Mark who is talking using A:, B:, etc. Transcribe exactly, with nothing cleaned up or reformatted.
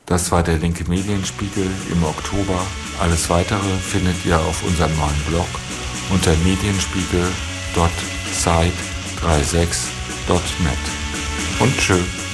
A: Das war der Linke Medienspiegel im Oktober. Alles Weitere findet ihr auf unserem neuen Blog unter medienspiegel punkt site sechsunddreißig punkt net. Und tschö.